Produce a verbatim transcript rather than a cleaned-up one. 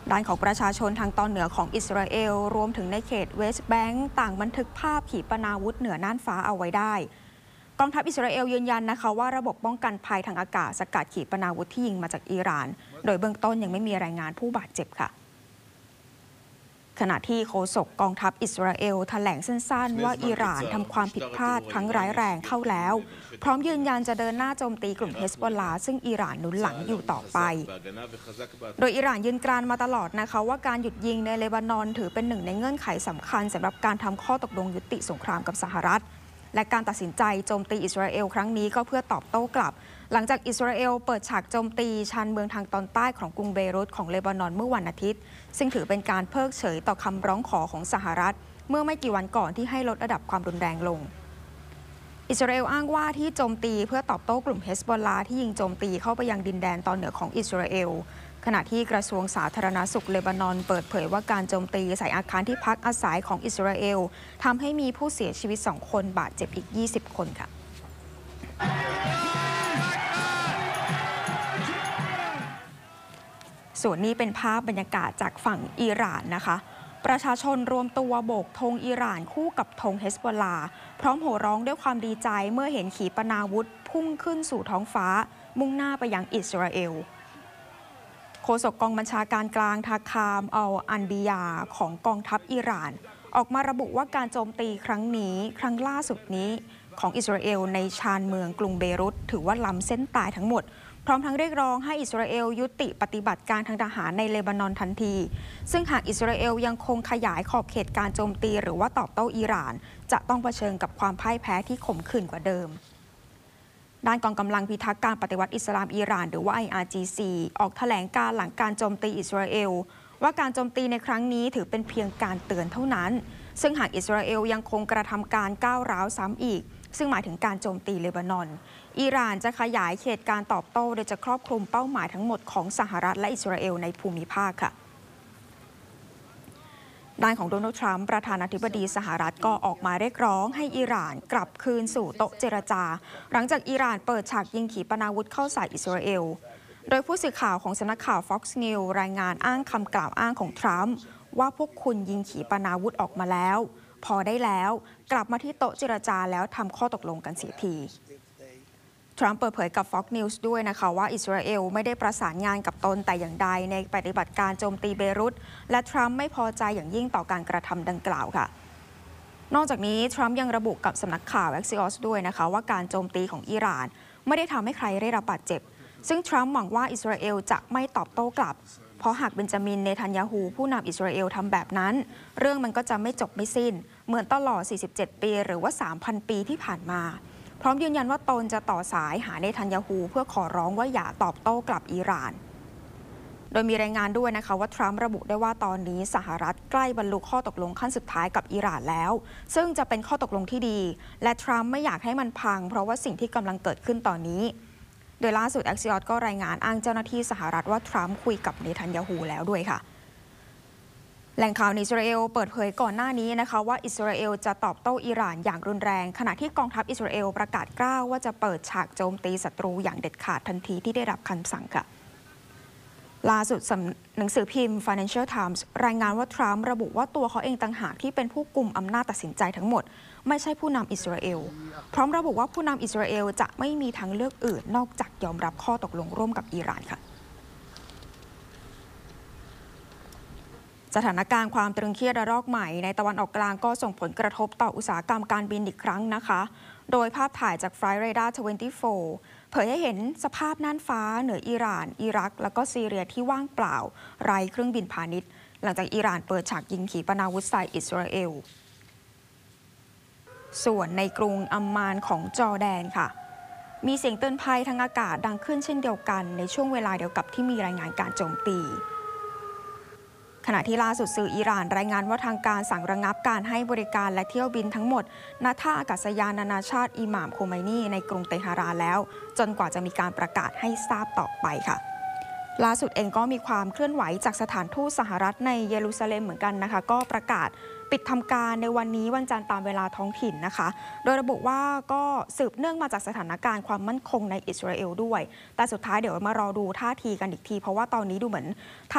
ด้านของประชาชนทางตอนเหนือของอิสราเอลรวมถึงในเขตเวสต์แบงก์ต่างบันทึกภาพขีปนาวุธเหนือน่านฟ้าเอาไว้ได้กองทัพอิสราเอลยืนยันนะคะว่าระบบป้องกันภัยทางอากาศสกัดขีปนาวุธที่ยิงมาจากอิหร่านโดยเบื้องต้นยังไม่มีรายงานผู้บาดเจ็บค่ะขณะที่โฆษกกองทัพอิสราเอลแถลงสั้นๆว่าอิหร่านทำความผิดพลาดครั้งร้ายแรงเข้าแล้วพร้อมยืนยันจะเดินหน้าโจมตีกลุ่มเฮซบอลลาห์ซึ่งอิหร่านหนุนหลังอยู่ต่อไปโดยอิหร่านยืนกรานมาตลอดนะคะว่าการหยุดยิงในเลบานอนถือเป็นหนึ่งในเงื่อนไขสำคัญสำหรับการทำข้อตกลงยุติสงครามกับสหรัฐและการตัดสินใจโจมตีอิสราเอลครั้งนี้ก็เพื่อตอบโต้กลับหลังจากอิสราเอลเปิดฉากโจมตีชานเมืองทางตอนใต้ของกรุงเบรุตของเลบานอนเมื่อวันอาทิตย์ซึ่งถือเป็นการเพิกเฉยต่อคำร้องขอของสหรัฐเมื่อไม่กี่วันก่อนที่ให้ลดระดับความรุนแรงลงอิสราเอลอ้างว่าที่โจมตีเพื่อตอบโต้กลุ่มเฮซบอลลาห์ที่ยิงโจมตีเข้าไปยังดินแดนตอนเหนือของอิสราเอลขณะที่กระทรวงสาธารณสุขเลบานอนเปิดเผยว่าการโจมตีใส่อาคารที่พักอาศัยของอิสราเอลทำให้มีผู้เสียชีวิตสองคนบาดเจ็บอีกยี่สิบคนค่ะส่วนนี้เป็นภาพบรรยากาศจากฝั่งอิหร่านนะคะประชาชนรวมตัวโบกธงอิหร่านคู่กับธงเฮซบอลลาห์พร้อมโห่ร้องด้วยความดีใจเมื่อเห็นขีปนาวุธพุ่งขึ้นสู่ท้องฟ้ามุ่งหน้าไปยังอิสราเอลโฆษกกองบัญชาการกลางทาคามอัลอันบียาของกองทัพอิหร่านออกมาระบุว่าการโจมตีครั้งนี้ครั้งล่าสุดนี้ของอิสราเอลในชานเมืองกรุงเบรุตถือว่าล้ำเส้นตายทั้งหมดพร้อมทั้งเรียกร้องให้อิสราเอลยุติปฏิบัติการทางทหารในเลบานอนทันทีซึ่งหากอิสราเอลยังคงขยายขอบเขตการโจมตีหรือว่าตอบโต้อิหร่านจะต้องเผชิญกับความพ่ายแพ้ที่ขมขื่นกว่าเดิมด้านกองกำลังพิทักษ์การปฏิวัติอิสลามอิหร่านหรือว่า ไอ อาร์ จี ซี ออกแถลงการหลังการโจมตีอิสราเอลว่าการโจมตีในครั้งนี้ถือเป็นเพียงการเตือนเท่านั้นซึ่งหากอิสราเอลยังคงกระทำการก้าวร้าวซ้ำอีกซึ่งหมายถึงการโจมตีเลบานอนอิหร่านจะขยายเขตการตอบโต้โดยจะครอบคลุมเป้าหมายทั้งหมดของสหรัฐและอิสราเอลในภูมิภาคค่ะด้านของโดนัลด์ทรัมป์ประธานาธิบดีสหรัฐก็ออกมาเรียกร้องให้อิหร่านกลับคืนสู่โต๊ะเจรจาหลังจากอิหร่านเปิดฉากยิงขีปนาวุธเข้าใส่อิสราเอลโดยผู้สื่อข่าวของสำนักข่าว Fox News รายงานอ้างคำกล่าวอ้างของทรัมป์ว่าพวกคุณยิงขีปนาวุธออกมาแล้วพอได้แล้วกลับมาที่โต๊ะเจรจาแล้วทำข้อตกลงกันเสียทีทรัมป์เปิดเผยกับ Fox News ด้วยนะคะว่าอิสราเอลไม่ได้ประสานงานกับตนแต่อย่างใดในปฏิบัติการโจมตีเบรุตและทรัมป์ไม่พอใจอย่างยิ่งต่อการกระทำดังกล่าวค่ะนอกจากนี้ทรัมป์ยังระบุกับสำนักข่าว Axios ด้วยนะคะว่าการโจมตีของอิหร่านไม่ได้ทำให้ใครได้รับบาดเจ็บซึ่งทรัมป์หวังว่าอิสราเอลจะไม่ตอบโต้กลับเพราะหากเบนจามินเนทันยาฮูผู้นำอิสราเอลทำแบบนั้นเรื่องมันก็จะไม่จบไม่สิ้นเหมือนตลอดสี่สิบเจ็ดปีหรือว่า สามพัน ปีที่ผ่านมาพร้อมยืนยันว่าตนจะต่อสายหาเนทันยาฮูเพื่อขอร้องว่าอย่าตอบโต้กลับอิหร่านโดยมีรายงานด้วยนะคะว่าทรัมป์ระบุได้ว่าตอนนี้สหรัฐใกล้บรรลุข้อตกลงขั้นสุดท้ายกับอิหร่านแล้วซึ่งจะเป็นข้อตกลงที่ดีและทรัมป์ไม่อยากให้มันพังเพราะว่าสิ่งที่กำลังเกิดขึ้นตอนนี้โดยล่าสุด Axios ก็รายงานอ้างเจ้าหน้าที่สหรัฐว่าทรัมป์คุยกับเนทันยาฮูแล้วด้วยค่ะแหล่งข่าวในอิสราเอลเปิดเผยก่อนหน้านี้นะคะว่าอิสราเอลจะตอบโต้อิหร่านอย่างรุนแรงขณะที่กองทัพอิสราเอลประกาศกล้าวว่าจะเปิดฉากโจมตีศัตรูอย่างเด็ดขาดทันทีที่ได้รับคำสั่งค่ะล่าสุดหนังสือพิมพ์ Financial Times รายงานว่าทรัมป์ระบุว่าตัวเขาเองต่างหากที่เป็นผู้กุมอำนาจตัดสินใจทั้งหมดไม่ใช่ผู้นำอิสราเอลพร้อมระบุว่าผู้นำอิสราเอลจะไม่มีทางเลือกอื่นนอกจากยอมรับข้อตกลงร่วมกับอิหร่านค่ะสถานการณ์ความตรึงเครียดระลอกใหม่ในตะวันออกกลางก็ส่งผลกระทบต่ออุตสาหกรรมการบินอีกครั้งนะคะโดยภาพถ่ายจาก Flight Radar ยี่สิบสี่เผยให้เห็นสภาพน่านฟ้าเหนืออิหร่านอิรักและก็ซีเรียที่ว่างเปล่าไร้เครื่องบินพาณิชย์หลังจากอิหร่านเปิดฉากยิงขีปนาวุธใส่อิสราเอลส่วนในกรุงอัมมานของจอร์แดนค่ะมีเสียงเตือนภัยทางอากาศดังขึ้นเช่นเดียวกันในช่วงเวลาเดียวกับที่มีรายงานการโจมตีขณะที่ล่าสุดสื่ออิหร่านรายงานว่าทางการสั่งระงับการให้บริการและเที่ยวบินทั้งหมดณท่าอากาศยานนานาชาติอิหม่ามโคไมนีในกรุงเตหะรานแล้วจนกว่าจะมีการประกาศให้ทราบต่อไปค่ะล่าสุดเองก็มีความเคลื่อนไหวจากสถานทูตสหรัฐในเยรูซาเล็มเหมือนกันนะคะก็ประกาศปิดทำการในวันนี้วันจันทร์ตามเวลาท้องถิ่นนะคะโดยระบุว่าก็สืบเนื่องมาจากสถานการณ์ความมั่นคงในอิสราเอลด้วยแต่สุดท้ายเดี๋ยวมารอดูท่าทีกันอีกทีเพราะว่าตอนนี้ดูเหมือน